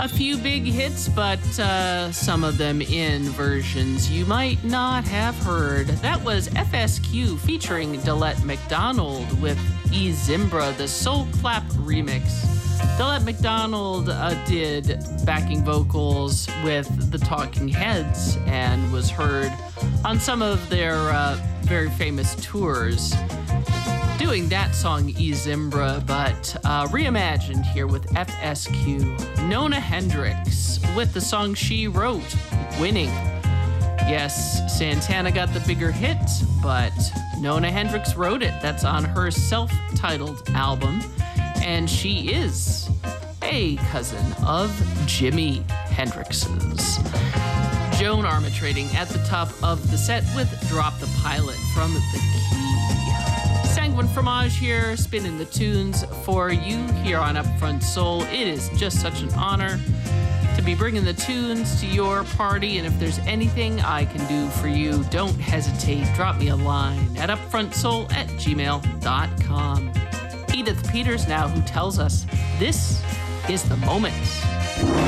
A few big hits, but some of them in versions you might not have heard. That was FSQ featuring Delette McDonald with E Zimbra, the Soul Clap remix. Delette McDonald did backing vocals with the Talking Heads and was heard on some of their very famous tours doing that song E Zimbra, but reimagined here with FSQ. Nona Hendryx with the song she wrote, Winning. Yes, Santana got the bigger hit, but Nona Hendryx wrote it. That's on her self-titled album, and she is a cousin of Jimi Hendrix's. Joan Armatrading at the top of the set with Drop the Pilot from The Key. Sanguine Fromage here, spinning the tunes for you here on Upfront Soul. It is just such an honor to be bringing the tunes to your party, and if there's anything I can do for you, don't hesitate. Drop me a line at upfrontsoul@gmail.com. Edith Peters now, who tells us this is the moment.